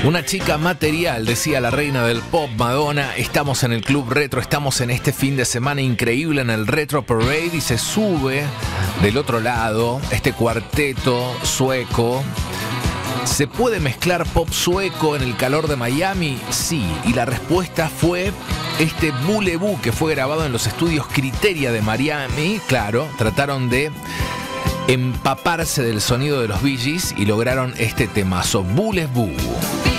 Una chica material, decía la reina del pop, Madonna. Estamos en el Club Retro, estamos en este fin de semana increíble en el Retro Parade y se sube del otro lado este cuarteto sueco. ¿Se puede mezclar pop sueco en el calor de Miami? Sí, y la respuesta fue este Voulez-Vous, que fue grabado en los estudios Criteria de Miami. Claro, trataron de empaparse del sonido de los Bee Gees y lograron este temazo, Voulez-Vous.